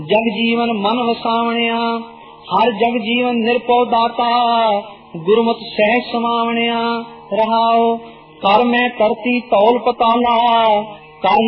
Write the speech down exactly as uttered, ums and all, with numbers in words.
जग जीवन मन वसावणिया, हर जग जीवन निरपौ दाता, गुरमत सहज समावणिया। रहाओ कर मैं करती तौल पताला, कर